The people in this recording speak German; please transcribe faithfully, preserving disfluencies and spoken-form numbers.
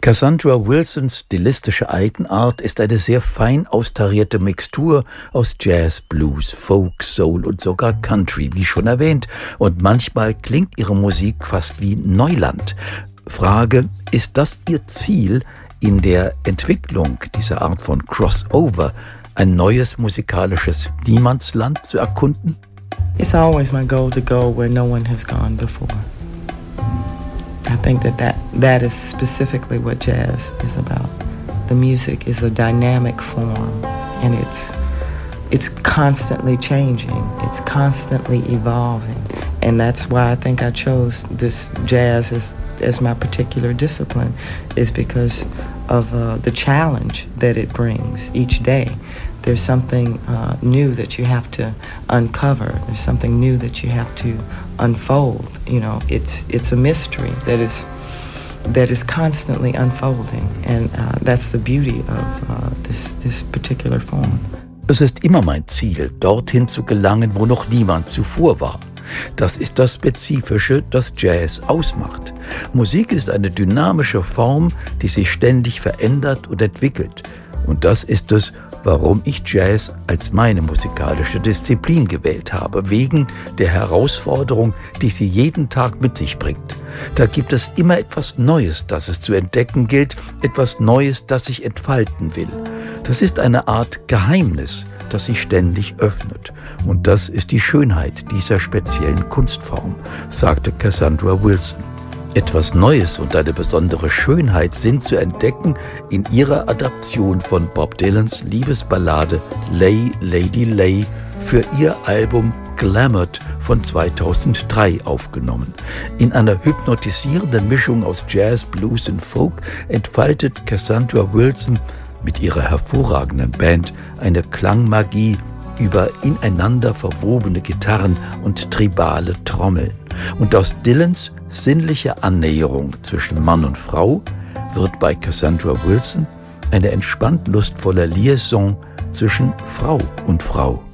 Cassandra Wilsons stilistische Eigenart ist eine sehr fein austarierte Mixtur aus Jazz, Blues, Folk, Soul und sogar Country, wie schon erwähnt. Und manchmal klingt ihre Musik fast wie Neuland. Frage, ist das ihr Ziel in der Entwicklung dieser Art von Crossover, ein neues musikalisches Niemandsland zu erkunden? It's always my goal to go where no one has gone before. I think that, that that is specifically what jazz is about. The music is a dynamic form, and it's it's constantly changing. It's constantly evolving, and that's why I think I chose this jazz as as my particular discipline, is because of uh, the challenge that it brings each day. There's something uh, new that you have to uncover. There's something new that you have to unfold. You know, it's it's a mystery that is that is constantly unfolding, and uh, that's the beauty of uh, this this particular form. Es ist immer mein Ziel, dorthin zu gelangen, wo noch niemand zuvor war. Das ist das Spezifische, das Jazz ausmacht. Musik ist eine dynamische Form, die sich ständig verändert und entwickelt. Und das ist es, warum ich Jazz als meine musikalische Disziplin gewählt habe, wegen der Herausforderung, die sie jeden Tag mit sich bringt. Da gibt es immer etwas Neues, das es zu entdecken gilt, etwas Neues, das sich entfalten will. Das ist eine Art Geheimnis, das sich ständig öffnet. Und das ist die Schönheit dieser speziellen Kunstform, sagte Cassandra Wilson. Etwas Neues und eine besondere Schönheit sind zu entdecken in ihrer Adaption von Bob Dylans Liebesballade Lay, Lady Lay für ihr Album Glamoured von zweitausenddrei aufgenommen. In einer hypnotisierenden Mischung aus Jazz, Blues und Folk entfaltet Cassandra Wilson mit ihrer hervorragenden Band eine Klangmagie über ineinander verwobene Gitarren und tribale Trommeln. Und aus Dylans sinnliche Annäherung zwischen Mann und Frau wird bei Cassandra Wilson eine entspannt lustvolle Liaison zwischen Frau und Frau.